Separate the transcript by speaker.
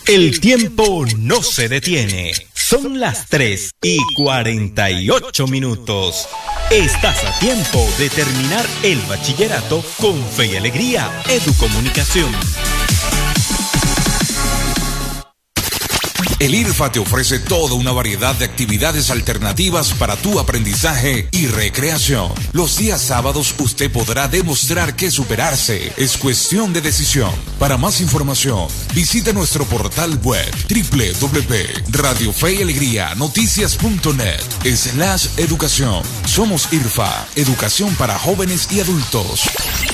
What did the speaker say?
Speaker 1: El tiempo no se detiene. Son las 3:48. Estás a tiempo de terminar el bachillerato con Fe y Alegría Educomunicación.
Speaker 2: El IRFA te ofrece toda una variedad de actividades alternativas para tu aprendizaje y recreación. Los días sábados usted podrá demostrar que superarse es cuestión de decisión. Para más información, visita nuestro portal web www.radiofeyalegrianoticias.net/educación. Somos IRFA, educación para jóvenes y adultos.